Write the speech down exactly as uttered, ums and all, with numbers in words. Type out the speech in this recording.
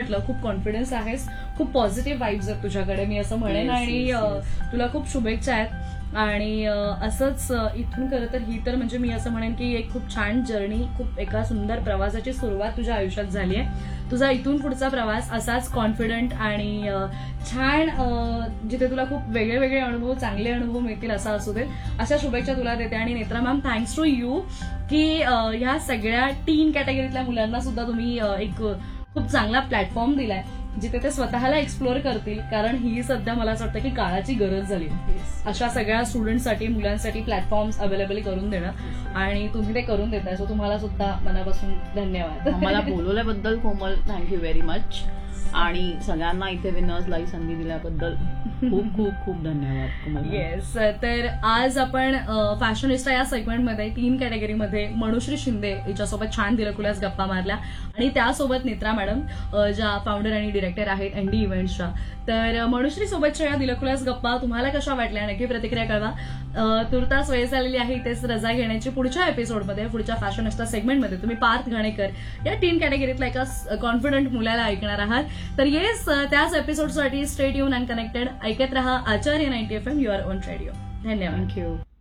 वाटलं. खूप कॉन्फिडन्स आहेस, खूप पॉझिटिव्ह वाईब्स आहेत तुझ्याकडे मी असं म्हणेन. आणि तुला खूप शुभेच्छा आहेत. आणि असंच इथून खरं तर ही तर म्हणजे मी असं म्हणेन की एक खूप छान जर्नी, खूप एका सुंदर प्रवासाची सुरुवात तुझ्या आयुष्यात झाली आहे. तुझा इथून पुढचा प्रवास असाच कॉन्फिडंट आणि छान, जिथे तुला खूप वेगळे वेगळे अनुभव, चांगले अनुभव मिळतील असा असू दे, अशा शुभेच्छा तुला देते. आणि Netra ma'am, thanks to you की ह्या सगळ्या टीन कॅटेगरीतल्या मुलांना सुद्धा तुम्ही एक खूप चांगला प्लॅटफॉर्म दिलाय जिथे ते स्वतःला एक्सप्लोअर करतील. कारण ही सध्या मला असं वाटतं की काळाची गरज झाली अशा सगळ्या स्टुडंटसाठी, मुलांसाठी प्लॅटफॉर्म्स अवेलेबल करून देणं. आणि तुम्ही ते करून देताय, सो तुम्हाला सुद्धा मनापासून धन्यवाद. मला बोलवल्याबद्दल कोमल, थँक्यू व्हेरी मच. आणि सगळ्यांना इथे विनर्सला ही संधी दिल्याबद्दल खूप खूप खूप धन्यवाद. येस, तर आज आपण फॅशनिस्टा या सेगमेंटमध्ये तीन कॅटेगरीमध्ये मनुश्री शिंदे हिच्यासोबत छान दिलखुलास गप्पा मारल्या. आणि त्यासोबत नेत्रा मॅडम, ज्या फाउंडर आणि डिरेक्टर आहेत एनडी इव्हेंट्सच्या. तर मनुश्री सोबतच्या या दिलखुलास गप्पा तुम्हाला कशा वाटल्या नक्की प्रतिक्रिया कळवा. तुर्तास वेळ झालेली आहे इथेच रजा घेण्याची. पुढच्या एपिसोडमध्ये, पुढच्या फॅशनिस्टा सेगमेंटमध्ये तुम्ही पार्थ घाणेकर या तीन कॅटेगरीतल्या एका कॉन्फिडंट मुलाला ऐकणार आहात. तर येस, त्याच एपिसोडसाठी स्टे ट्यून अँड कनेक्टेड. ऐकत रहा आचार्य ninety F M, your on radio. धन्यवाद. थँक्यू.